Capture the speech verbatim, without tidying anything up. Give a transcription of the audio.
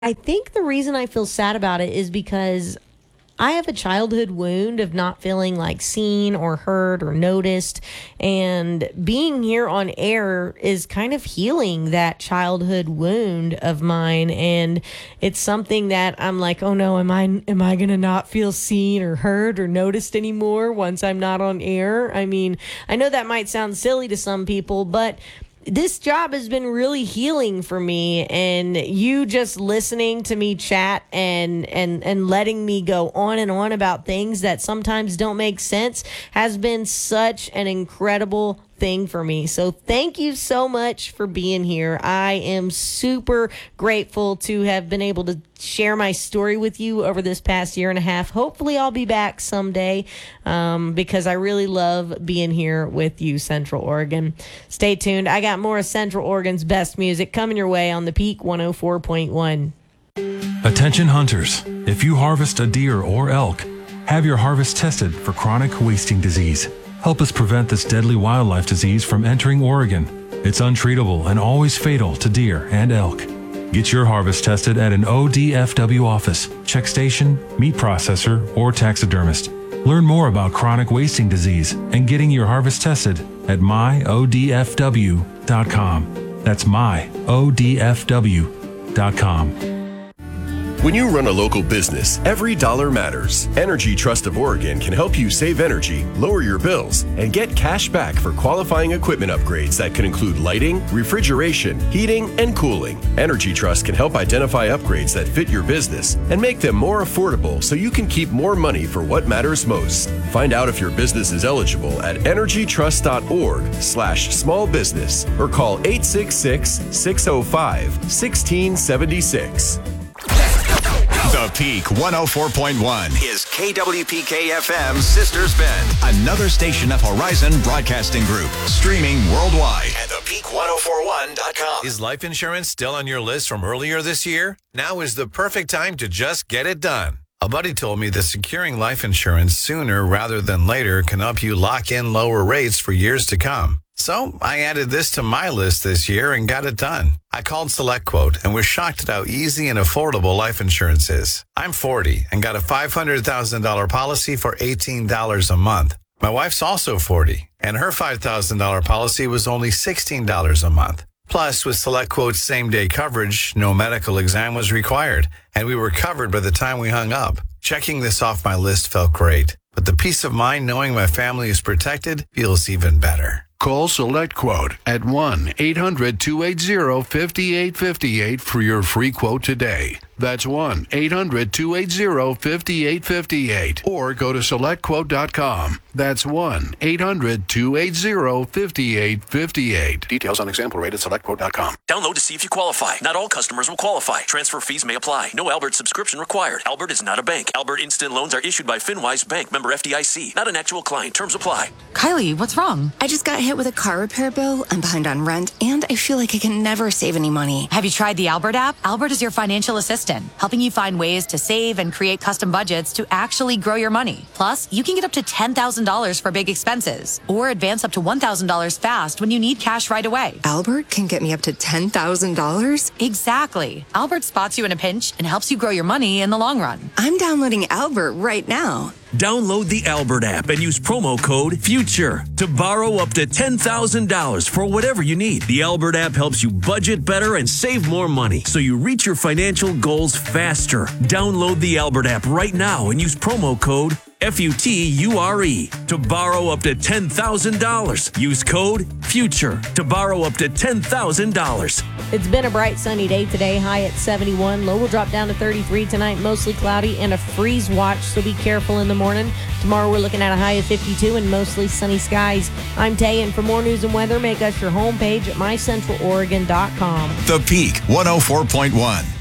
I think the reason I feel sad about it is because I have a childhood wound of not feeling like seen or heard or noticed. And being here on air is kind of healing that childhood wound of mine. And it's something that I'm like, oh no, am I, am I going to not feel seen or heard or noticed anymore once I'm not on air? I mean, I know that might sound silly to some people, but this job has been really healing for me, and you just listening to me chat and, and, and letting me go on and on about things that sometimes don't make sense has been such an incredible thing for me. So thank you so much for being here. I am super grateful to have been able to share my story with you over this past year and a half. Hopefully I'll be back someday um, because I really love being here with you, Central Oregon. Stay tuned. I got more of Central Oregon's best music coming your way on the Peak one oh four point one. Attention hunters, if you harvest a deer or elk, have your harvest tested for chronic wasting disease. Help us prevent this deadly wildlife disease from entering Oregon. It's untreatable and always fatal to deer and elk. Get your harvest tested at an O D F W office, check station, meat processor, or taxidermist. Learn more about chronic wasting disease and getting your harvest tested at my O D F W dot com. That's my O D F W dot com. When you run a local business, every dollar matters. Energy Trust of Oregon can help you save energy, lower your bills, and get cash back for qualifying equipment upgrades that can include lighting, refrigeration, heating, and cooling. Energy Trust can help identify upgrades that fit your business and make them more affordable so you can keep more money for what matters most. Find out if your business is eligible at energy trust dot org slash small business or call eight six six, six oh five, one six seven six. The Peak one oh four point one is K W P K F M's Sisters Bend, another station of Horizon Broadcasting Group, streaming worldwide at the peak one oh four one dot com. Is life insurance still on your list from earlier this year? Now is the perfect time to just get it done. A buddy told me that securing life insurance sooner rather than later can help you lock in lower rates for years to come. So I added this to my list this year and got it done. I called SelectQuote and was shocked at how easy and affordable life insurance is. I'm forty and got a five hundred thousand dollars policy for eighteen dollars a month. My wife's also forty, and her five thousand dollars policy was only sixteen dollars a month. Plus, with SelectQuote's same-day coverage, no medical exam was required, and we were covered by the time we hung up. Checking this off my list felt great, but the peace of mind knowing my family is protected feels even better. Call SelectQuote at one eight hundred, two eight zero, five eight five eight for your free quote today. That's one eight hundred, two eight zero, five eight five eight. Or go to select quote dot com. That's one eight hundred, two eight zero, five eight five eight. Details on example rate at select quote dot com. Download to see if you qualify. Not all customers will qualify. Transfer fees may apply. No Albert subscription required. Albert is not a bank. Albert Instant Loans are issued by FinWise Bank, member F D I C. Not an actual client. Terms apply. Kylie, what's wrong? I just got hit with a car repair bill. I'm behind on rent, and I feel like I can never save any money. Have you tried the Albert app? Albert is your financial assistant, helping you find ways to save and create custom budgets to actually grow your money. Plus, you can get up to ten thousand dollars for big expenses, or advance up to one thousand dollars fast when you need cash right away. Albert can get me up to ten thousand dollars? Exactly. Albert spots you in a pinch and helps you grow your money in the long run. I'm downloading Albert right now. Download the Albert app and use promo code FUTURE to borrow up to ten thousand dollars for whatever you need. The Albert app helps you budget better and save more money so you reach your financial goals faster. Download the Albert app right now and use promo code F U T U R E to borrow up to ten thousand dollars. Use code FUTURE to borrow up to ten thousand dollars. It's been a bright sunny day today, high at seventy-one. Low will drop down to thirty-three tonight, mostly cloudy and a freeze watch, so be careful in the morning. Tomorrow we're looking at a high of fifty-two and mostly sunny skies. I'm Tay, and for more news and weather, make us your homepage at my central oregon dot com. The Peak one oh four point one.